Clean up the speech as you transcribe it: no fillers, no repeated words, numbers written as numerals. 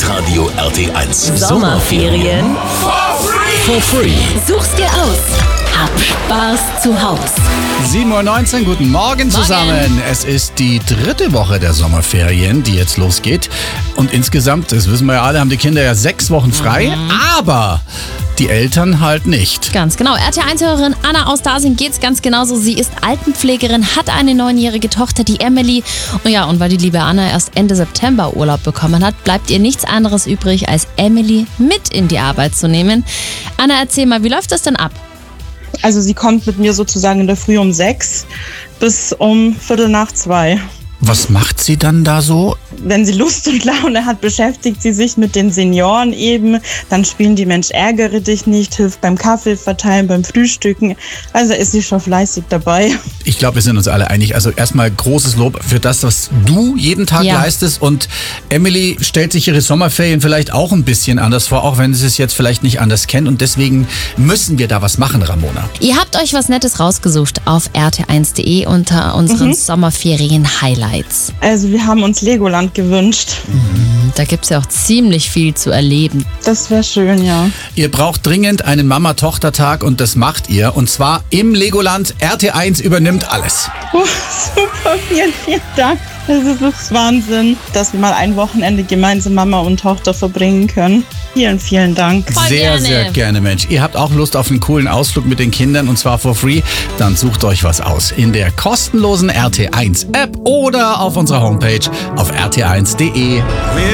Hitradio RT1. Sommerferien For free. such's dir aus. Hab Spaß zu Haus. 7:19 Uhr, guten Morgen zusammen. Es ist die dritte Woche der Sommerferien, die jetzt losgeht. Und insgesamt, das wissen wir ja alle, haben die Kinder ja 6 Wochen frei. Aber die Eltern halt nicht. Ganz genau. RT1-Hörerin Anna aus Dasing geht's ganz genauso. Sie ist Altenpflegerin, hat eine 9-jährige Tochter, die Emily. Und weil die liebe Anna erst Ende September Urlaub bekommen hat, bleibt ihr nichts anderes übrig, als Emily mit in die Arbeit zu nehmen. Anna, erzähl mal, wie läuft das denn ab? Also sie kommt mit mir sozusagen in der Früh um 6 bis um 1:45. Was macht sie dann da so? Wenn sie Lust und Laune hat, beschäftigt sie sich mit den Senioren eben. Dann spielen die Mensch ärgere dich nicht, hilft beim Kaffee verteilen, beim Frühstücken. Also ist sie schon fleißig dabei. Ich glaube, wir sind uns alle einig. Also erstmal großes Lob für das, was du jeden Tag leistest. Und Emily stellt sich ihre Sommerferien vielleicht auch ein bisschen anders vor, auch wenn sie es jetzt vielleicht nicht anders kennt. Und deswegen müssen wir da was machen, Ramona. Ihr habt euch was Nettes rausgesucht auf rt1.de unter unseren Sommerferien-Highlights. Also wir haben uns Legoland gewünscht. Da gibt's ja auch ziemlich viel zu erleben. Das wäre schön, ja. Ihr braucht dringend einen Mama-Tochter-Tag und das macht ihr. Und zwar im Legoland. RT1 übernimmt alles. Super, vielen, vielen Dank. Das ist Wahnsinn, dass wir mal ein Wochenende gemeinsam Mama und Tochter verbringen können. Vielen, vielen Dank. Voll Sehr, gerne. sehr gerne, Mensch. Ihr habt auch Lust auf einen coolen Ausflug mit den Kindern und zwar for free? Dann sucht euch was aus in der kostenlosen RT1 App oder auf unserer Homepage auf rt1.de.